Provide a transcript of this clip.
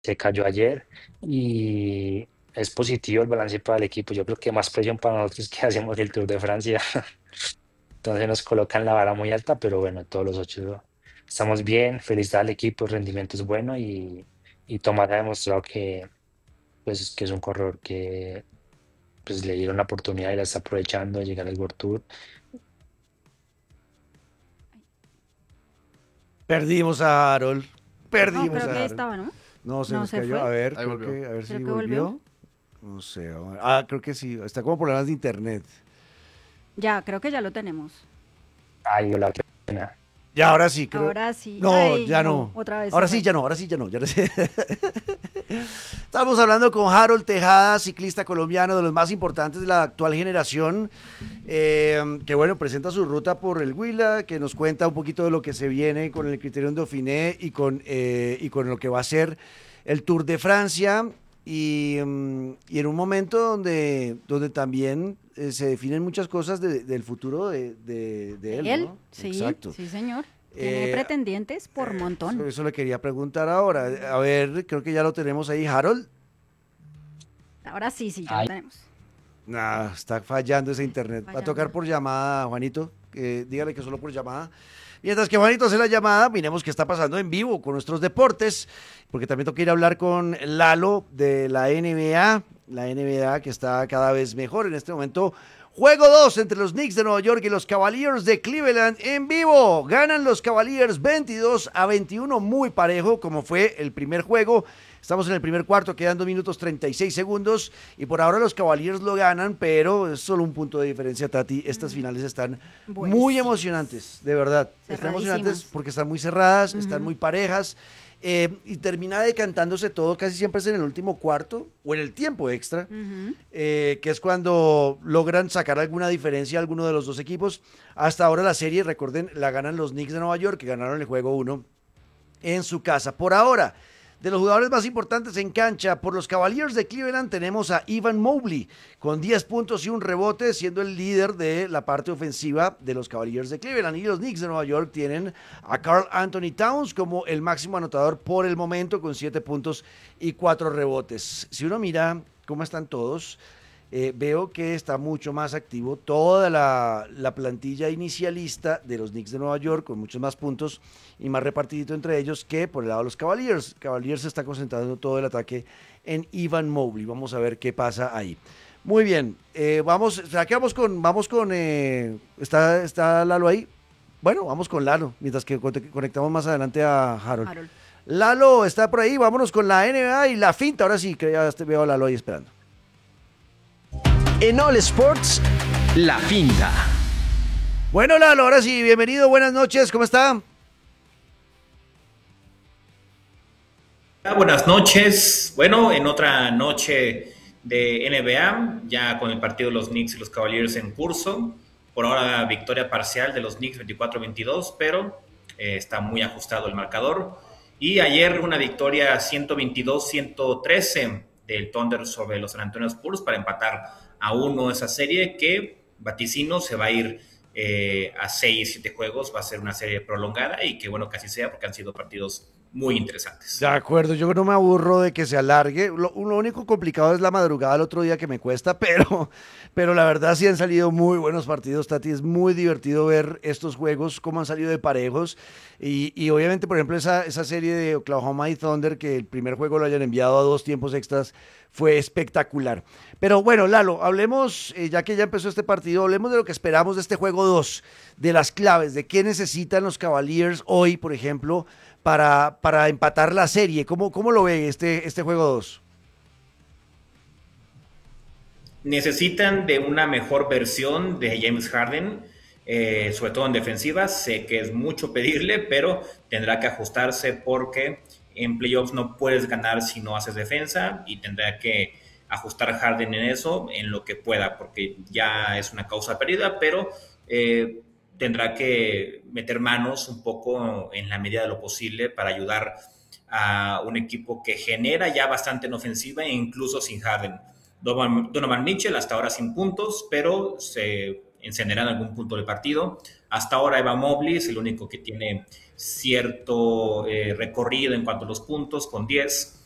se cayó ayer y es positivo el balance para el equipo. Yo creo que más presión para nosotros que hacemos el Tour de Francia. Entonces nos colocan la vara muy alta, pero bueno, todos los ocho estamos bien, felicidad al equipo, el rendimiento es bueno y Tomás ha demostrado que es un corredor que pues, le dieron la oportunidad y la está aprovechando de llegar al World Tour. Perdimos a Harold. No, Perdimos creo que a ahí Harold. estaba, ¿no? No, se No nos se cayó. A fue. ver, Ahí creo volvió. que, a ver Creo si que volvió. volvió. No sé. Creo que sí. Está como problemas de internet. Ya, creo que ya lo tenemos. Ay, hola, qué pena. Ya, ahora sí, creo. Ahora sí. No, Ay, ya no. no. Otra vez se Ahora sí, fue. ya no, ahora sí, ya no. Ya no sé. Estamos hablando con Harold Tejada, ciclista colombiano de los más importantes de la actual generación, que bueno, presenta su ruta por el Huila, que nos cuenta un poquito de lo que se viene con el Criterium Dauphiné y con lo que va a ser el Tour de Francia. Y en un momento donde también se definen muchas cosas del futuro de él, ¿De él? ¿no? Sí, Exacto. sí, señor. Tiene Eh, pretendientes por montón. eso le quería preguntar ahora. A ver, creo que ya lo tenemos ahí, Harold. Ahora sí, sí, ya lo Ay, tenemos. Nah, está fallando ese internet. Va a tocar Fallando. por llamada, Juanito. Dígale que solo por llamada. Mientras que Juanito hace la llamada, miremos qué está pasando en vivo con nuestros deportes, porque también tengo que ir a hablar con Lalo de la NBA que está cada vez mejor en este momento. Juego 2 entre los Knicks de Nueva York y los Cavaliers de Cleveland en vivo. Ganan los Cavaliers 22-21, muy parejo como fue el primer juego. Estamos en el primer cuarto, quedan 2 minutos 36 segundos y por ahora los Cavaliers lo ganan, pero es solo un punto de diferencia, Tati. Estas finales están muy Buenísimas. emocionantes, de verdad. Están emocionantes Cerradísimas. porque están muy cerradas, están Ujú, muy parejas y termina decantándose todo, casi siempre es en el último cuarto o en el tiempo extra, ujú. que es cuando logran sacar alguna diferencia a alguno de los dos equipos. Hasta ahora la serie, recuerden, la ganan los Knicks de Nueva York, que ganaron el juego uno en su casa. Por ahora, de los jugadores más importantes en cancha, por los Cavaliers de Cleveland tenemos a Evan Mobley con 10 puntos y un rebote, siendo el líder de la parte ofensiva de los Cavaliers de Cleveland. Y los Knicks de Nueva York tienen a Carl Anthony Towns como el máximo anotador por el momento con 7 puntos y 4 rebotes. Si uno mira cómo están todos, veo que está mucho más activo toda la plantilla inicialista de los Knicks de Nueva York con muchos más puntos y más repartidito entre ellos que por el lado de los Cavaliers. Cavaliers está concentrando todo el ataque en Evan Mobley. Vamos a ver qué pasa ahí. Muy bien, vamos, ¿será que está Lalo ahí? Bueno, vamos con Lalo, mientras que conectamos más adelante a Harold. Harold. Lalo está por ahí, vámonos con la NBA y la finta. Ahora sí, que ya veo a Lalo ahí esperando. En All Sports, la finta. Bueno, Lalo, ahora sí, bienvenido, buenas noches, ¿cómo está? Buenas noches. Bueno, en otra noche de NBA, ya con el partido de los Knicks y los Cavaliers en curso. Por ahora, victoria parcial de los Knicks 24-22, pero está muy ajustado el marcador. Y ayer una victoria 122-113 del Thunder sobre los San Antonio Spurs para empatar a uno esa serie que vaticino se va a ir a 6-7 juegos. Va a ser una serie prolongada y que bueno que así sea porque han sido partidos muy De interesantes. acuerdo, yo no me aburro de que se alargue. Lo único complicado es la madrugada el otro día que me cuesta, pero la verdad sí han salido muy buenos partidos, Tati. Es muy divertido ver estos juegos, cómo han salido de parejos. Y obviamente, por ejemplo, esa serie de Oklahoma y Thunder, que el primer juego lo hayan enviado a 2 tiempos extras, fue espectacular. Pero bueno, Lalo, hablemos, ya que ya empezó este partido, hablemos de lo que esperamos de este juego 2, de las claves, de qué necesitan los Cavaliers hoy, por ejemplo, para empatar la serie. ¿Cómo lo ve este juego 2? Necesitan de una mejor versión de James Harden, sobre todo en defensiva. Sé que es mucho pedirle, pero tendrá que ajustarse porque en playoffs no puedes ganar si no haces defensa y tendrá que ajustar Harden en eso en lo que pueda, porque ya es una causa perdida, pero tendrá que meter manos un poco en la medida de lo posible para ayudar a un equipo que genera ya bastante en ofensiva e incluso sin Harden. Donovan Mitchell hasta ahora sin puntos, pero se encenderá en algún punto del partido. Hasta ahora Evan Mobley es el único que tiene cierto recorrido en cuanto a los puntos, con 10.